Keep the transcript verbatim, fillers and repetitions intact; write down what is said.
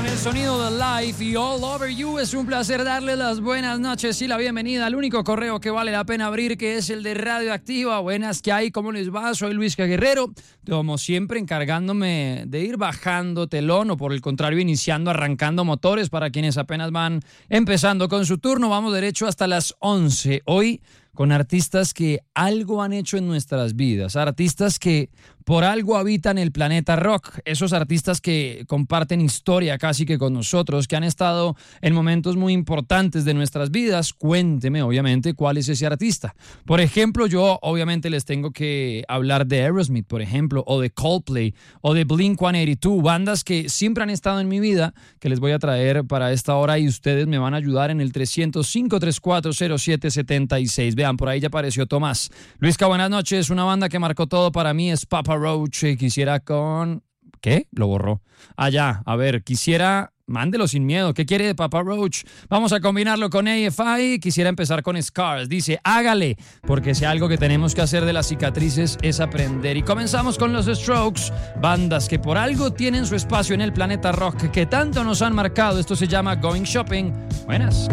el sonido de Life y All Over You. Es un placer darle las buenas noches y la bienvenida al único correo que vale la pena abrir, que es el de Radioactiva. Buenas, ¿qué hay? ¿Cómo les va? Soy Luis Guerrero, como siempre encargándome de ir bajando telón o por el contrario iniciando, arrancando motores para quienes apenas van empezando con su turno. Vamos derecho hasta las once. Hoy con artistas que algo han hecho en nuestras vidas, artistas que por algo habitan el planeta rock, esos artistas que comparten historia casi que con nosotros, que han estado en momentos muy importantes de nuestras vidas. Cuénteme, obviamente, cuál es ese artista. Por ejemplo, yo obviamente les tengo que hablar de Aerosmith, por ejemplo, o de Coldplay, o de Blink ciento ochenta y dos, bandas que siempre han estado en mi vida, que les voy a traer para esta hora y ustedes me van a ayudar en el trescientos cinco treinta y cuatro cero siete setenta y seis. Vean, por ahí ya apareció Tomás. Luisca, buenas noches. Una banda que marcó todo para mí es Papa Roach. Quisiera con... ¿Qué? Lo borró. Allá, a ver, quisiera... Mándelo sin miedo. ¿Qué quiere de Papa Roach? Vamos a combinarlo con A F I. Quisiera empezar con Scars. Dice, hágale, porque si algo que tenemos que hacer de las cicatrices es aprender. Y comenzamos con los Strokes, bandas que por algo tienen su espacio en el planeta rock, que tanto nos han marcado. Esto se llama Going Shopping. Buenas.